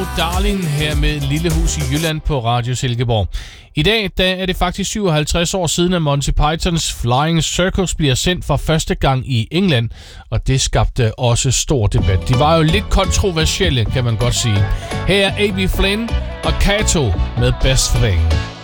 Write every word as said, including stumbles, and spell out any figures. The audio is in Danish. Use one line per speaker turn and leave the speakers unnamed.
Darling her med Lille Hus i Jylland på Radio Silkeborg. I dag der er det faktisk syvoghalvtreds år siden, at Monty Pythons Flying Circus bliver sendt for første gang i England, og det skabte også stor debat. De var jo lidt kontroversielle, kan man godt sige. Her er A B Flynn og Kato med Best Thing.